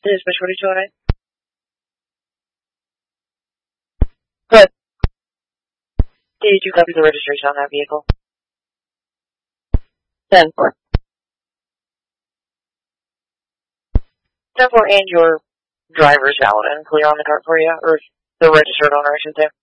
Dispatch 4209. Good. Did you copy the registration on that vehicle? 10-4. 10-4 and your driver's valid and clear on the cart for you, or the registered owner, I should say.